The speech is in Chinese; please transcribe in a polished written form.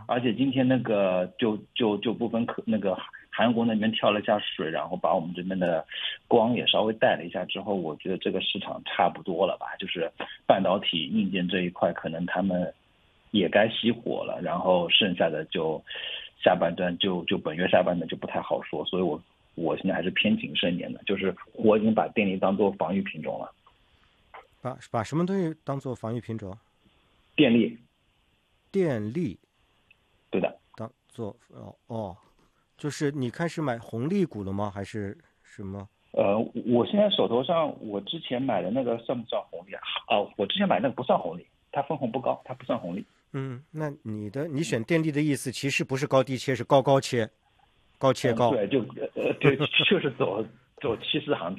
而且今天那个就部分那个韩国那边跳了一下水，然后把我们这边的光也稍微带了一下之后，我觉得这个市场差不多了吧，就是半导体硬件这一块可能他们也该熄火了，然后剩下的就下半段就本月下半段就不太好说，所以我现在还是偏谨慎一点的，就是我已经把电力当做防御品种了。 把什么东西当做防御品种？ 电力。 电力对的。 当做就是你开始买红利股了吗？还是什么？ 我现在手头上我之前买的那个算不算红利啊？我之前买那个不算红利，它分红不高，它不算红利。 那你选电力的意思其实不是高低切，是高高切，高切高。 对，就对，就是走趋势行情。